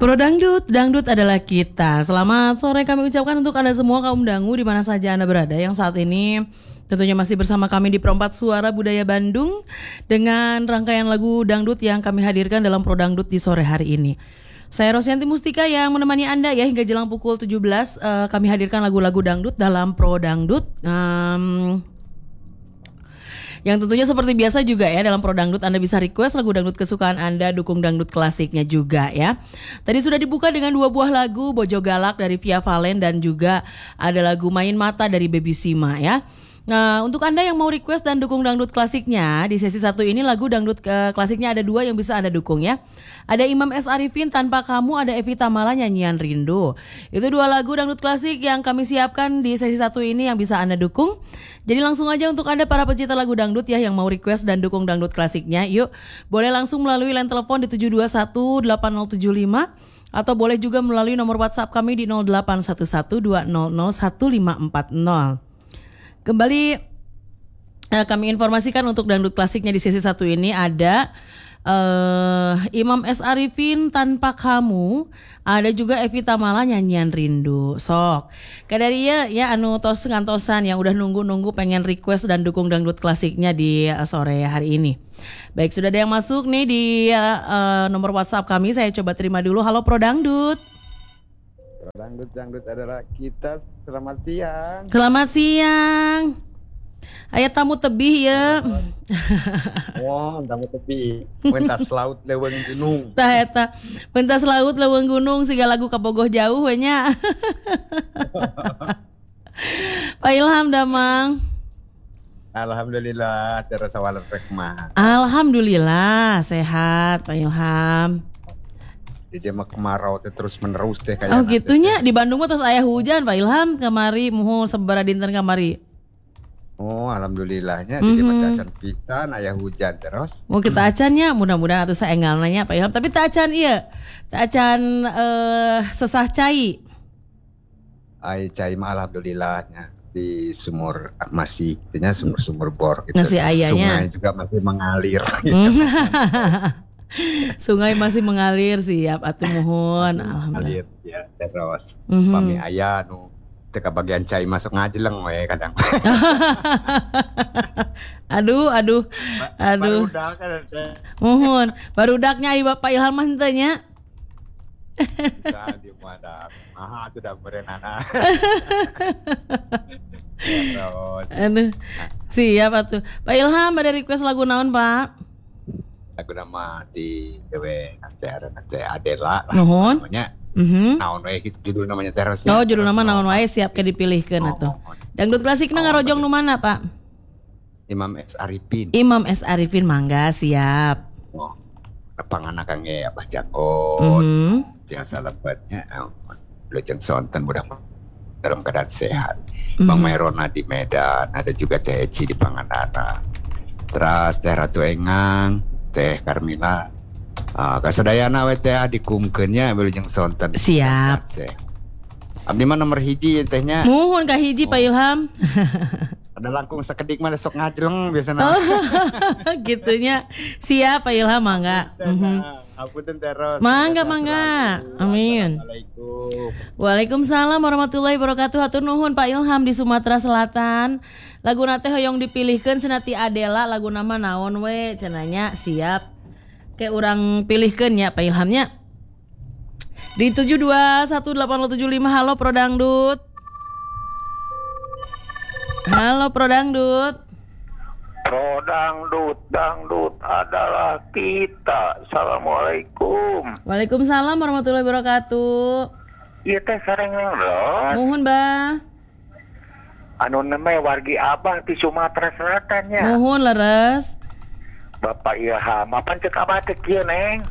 Pro Dangdut, Dangdut adalah kita. Selamat sore kami ucapkan untuk Anda semua kaum dangu di mana saja Anda berada. Yang saat ini tentunya masih bersama kami di Perempat Suara Budaya Bandung dengan rangkaian lagu dangdut yang kami hadirkan dalam Pro Dangdut di sore hari ini. Saya Rosyanti Mustika yang menemani Anda ya hingga jelang pukul 17. Kami hadirkan lagu-lagu dangdut dalam Pro Dangdut. Yang tentunya seperti biasa juga ya dalam Pro Dangdut Anda bisa request lagu dangdut kesukaan Anda, dukung dangdut klasiknya juga ya. Tadi sudah dibuka dengan 2 buah lagu, Bojo Galak dari Via Valen dan juga ada lagu Main Mata dari Baby Sima ya. Nah, untuk Anda yang mau request dan dukung dangdut klasiknya, di sesi 1 ini lagu dangdut klasiknya ada 2 yang bisa Anda dukung ya. Ada Imam S. Arifin, Tanpa Kamu, ada Evi Tamala, Nyanyian Rindu. Itu 2 lagu dangdut klasik yang kami siapkan di sesi 1 ini yang bisa Anda dukung. Jadi langsung aja untuk Anda para pecinta lagu dangdut ya yang mau request dan dukung dangdut klasiknya, yuk boleh langsung melalui line telepon di 721-8075 atau boleh juga melalui nomor WhatsApp kami di 0811-200-1540. Kembali kami informasikan untuk dangdut klasiknya di sesi 1 ini ada Imam S. Arifin, Tanpa Kamu, ada juga Evi Tamala, Nyanyian Rindu. Sok kadari ya anu tos ngantosan yang udah nunggu-nunggu pengen request dan dukung dangdut klasiknya di sore hari ini. Baik, sudah ada yang masuk nih di nomor WhatsApp kami. Saya coba terima dulu. Halo Pro Dangdut. Dangdut adalah kita. Selamat siang. Selamat siang. Aya tamu tebih ya. Wah, tamu tebih. Pentas laut leuweung gunung. Tah eta, pentas laut leuweung gunung siga lagu kabogoh jauh we nya. Pak Ilham Damang. Alhamdulillah, terasa waler rekmah. Alhamdulillah sehat Pak Ilham. Jadi mah kemarau terus menerus teh kayak. Oh gitunya di Bandung mah terus aya hujan Pak Ilham kamari muhun sabaraha dinten kamari. Oh alhamdulillahnya jadi mah acan pisan aya hujan terus. Mau kita acannya mudah-mudahan atuh saenggalna nya Pak Ilham tapi tak acan ieu. Tak acan sesah cai. Ai cai mah alhamdulillahnya di sumur masih itunya sumur bor gitu. Masih ayahnya. Sungai juga masih mengalir. Sungai masih mengalir siap atuh muhun alhamdulillah. Mengalir ya terus. Pami aya nu teu kabagian cai masuk ngajeleng we kadang. Aduh. Barudak kan. Muhun, barudaknya ieu Bapak Ilham mah henteu nya. Di muadak. Aha tuh da berenana. Aduh. Siap atuh. Pak Ilham ada request lagu naon, Pak? Lagu nama di dewe nanti Adela lah Nuhun. namanya. Naon wae gitu judul namanya Teros. Oh, judul nama naon wae siap ke dipilihkeun atuh. Dangdut klasikna ngarojong nu mana, Pak? Imam S. Arifin. Imam S. Arifin mangga siap. Oh. Pangana kangge Abah Jakon. Jangan salah buatnya. Lujeng sonten mudah dalam keadaan sehat. Bang Merona di Medan, ada juga Teh Eci di Pangandaran. Terus Teh Ratu Engang, Teh Karmila. Kasadayana we teh dikumkeun nya wilujeng sonten. Siap. Abdi mah nomor hiji tehnya. Muhun ka hiji Pak Ilham. Ada langkung sakedik mah sok ngajeleng biasana. Oh, gitunya. Siap Pak Ilham mangga. Apunten terus. Mangga. Amin. Assalamualaikum. Waalaikumsalam warahmatullahi wabarakatuh. Hatur nuhun Pak Ilham di Sumatera Selatan. Laguna teh hoyong dipilihkeun cenah ti Adela, lagu nama naon we cenanya siap. Kayak orang pilihkeun nya Pak Ilhamnya. Di 7218075 halo Pro Dangdut. Halo Pro Dangdut. Pro Dangdut adalah kita. Assalamualaikum. Waalaikumsalam warahmatullahi wabarakatuh. Ieu teh sarengan lho. Muhun Bah. Anu namanya wargi Abah di Sumatera Selatan nya. Muhun leres. Bapak Ilham, apa cek abah teh kieu neng?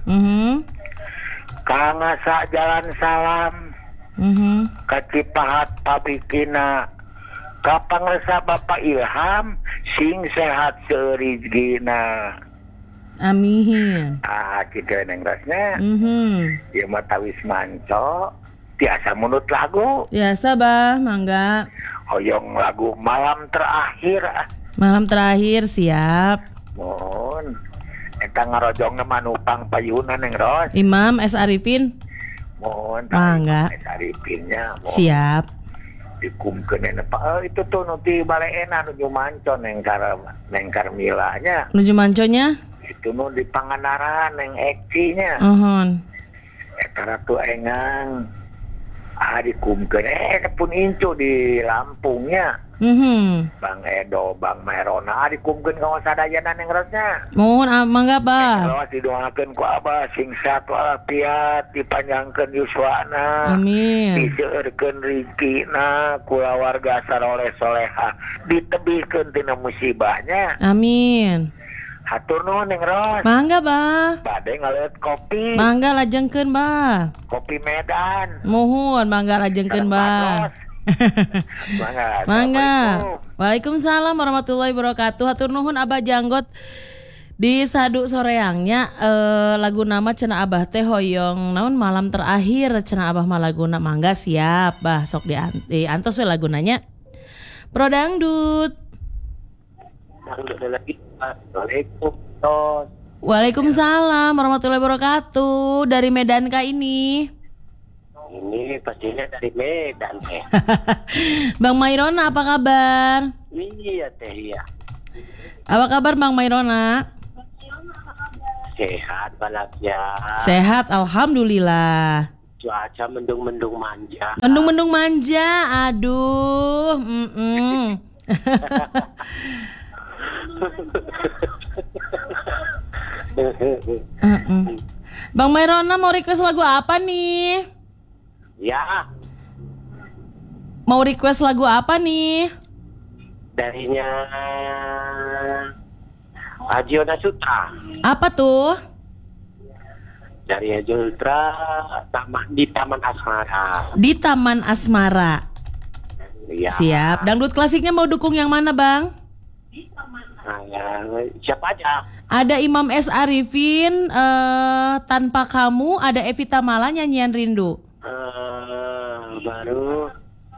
Kangasa jalan salam. Ka Cipahat pabikina. Kapang resa Bapak Ilham sing sehat seurizgina. Amin. Kitu neng rasnya. Ieu mah tawis manco. Tiasa munut lagu. Biasa Bah, mangga. Hoyong lagu malam terakhir. Malam terakhir siap. Mohon. Eta ngarojongna manupang payunan neng Ros. Imam S. Arifin. Mohon Mangga. saripinnya. Siap. Dikumkeun Pak. Itu tuh nuti baleena nuju mancon neng Karmilanya. Nuju manconya? Itu nu di Pangandaran neng Eksinya. Eta ratu engang. Dikumkeun pun incu di Lampungnya. Bang Edo, Bang Mairona dikumkeun ka sadayana neng Rosnya. Mohon mangga Bah. Kalau didoakeun ku Abah sing satu walafiat, dipanjangkeun yuswana. Amin. Diseureurkeun rezekina kula warga saroleh soleha, ditebihkeun tina musibahnya. Amin. Hatur nuhun neng Ros. Mangga Bah. Bade ngaleut kopi. Mangga lajengkeun Bah. Kopi Medan. Mohon mangga lajengkeun Bah. Mangga. Mangga. Waalaikumsalam warahmatullahi wabarakatuh. Hatur nuhun Abah Janggot di Sadu Soreangnya lagu nama cenah Abah teh hoyong naon malam terakhir cenah Abah mah laguna mangga siap Bah sok diantos we lagunanya. Pro dangdut. Lagi. Assalamualaikum. Waalaikumsalam warahmatullahi wabarakatuh. Dari Medan kah ini? Ini pastinya dari Medan teh. Bang Mairona apa kabar? Iya teh ya. Apa kabar Bang Mairona? Sehat walafiat. Sehat alhamdulillah. Cuaca mendung-mendung manja. Mendung-mendung manja. Aduh. Bang Mairona mau request lagu apa nih? Ya. Mau request lagu apa nih? Darinya Haji Ona Sutra. Apa tuh? Dari Haji Ultra di Taman Asmara. Di Taman Asmara. Ya. Siap. Dangdut klasiknya mau dukung yang mana Bang? Siapa aja? Ada Imam S. Arifin, Tanpa Kamu, ada Evita Mala nyanyian Rindu. Baru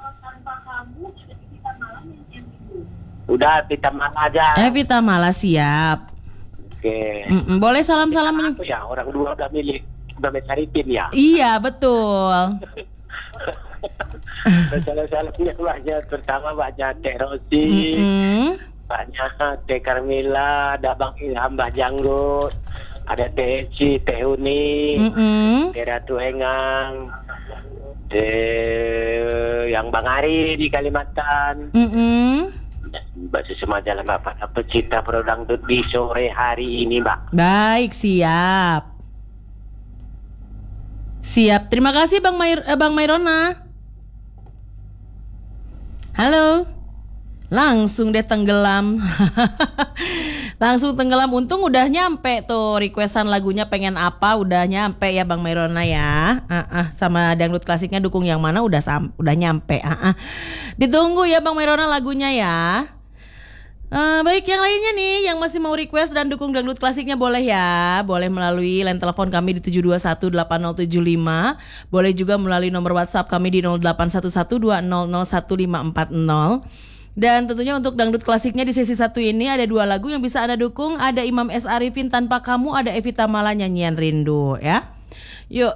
udah Evita Mala aja. Evita Mala siap. Oke. Boleh salam-salam Ya orang dua udah milik Saripin ya. Iya betul. Salam-salamnya banyak, terutama banyak Teh Rosi. Banyak Teh Karmila, ada Bang Ilham, Mbah Janggut, ada Teh Eci, Teh Uni, Teh Ratu Engang, yang Bang Ari di Kalimantan, Mbak Susuma dalam apa pecinta Prodangdut di sore hari ini Mbak. Baik siap. Siap. Terima kasih Bang Mairona. Halo. Langsung deh tenggelam. Langsung tenggelam. Untung udah nyampe tuh requestan lagunya pengen apa udah nyampe ya Bang Mairona ya. Sama dangdut klasiknya dukung yang mana udah nyampe. Ditunggu ya Bang Mairona lagunya ya. Baik yang lainnya nih yang masih mau request dan dukung dangdut klasiknya boleh ya. Boleh melalui line telepon kami di 7218075. Boleh juga melalui nomor WhatsApp kami di 081120015540. Dan tentunya untuk dangdut klasiknya di sesi 1 ini ada 2 lagu yang bisa Anda dukung. Ada Imam S. Arifin Tanpa Kamu, ada Evita Mala nyanyian Rindu ya. Yuk.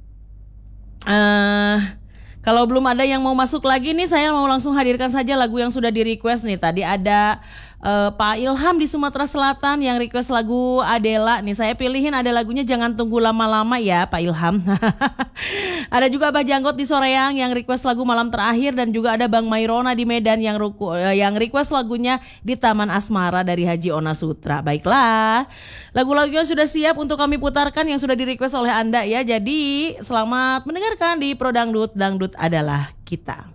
Kalau belum ada yang mau masuk lagi nih, saya mau langsung hadirkan saja lagu yang sudah di request nih. Tadi ada Pak Ilham di Sumatera Selatan yang request lagu Adela. Nih saya pilihin ada lagunya Jangan Tunggu Lama-Lama ya Pak Ilham. Ada juga Abah Janggot di Soreang yang request lagu Malam Terakhir. Dan juga ada Bang Mairona di Medan yang request lagunya Di Taman Asmara dari Haji Ona Sutra. Baiklah, lagu-lagunya sudah siap untuk kami putarkan yang sudah di request oleh Anda ya. Jadi selamat mendengarkan di Pro Dangdut, Dangdut adalah kita.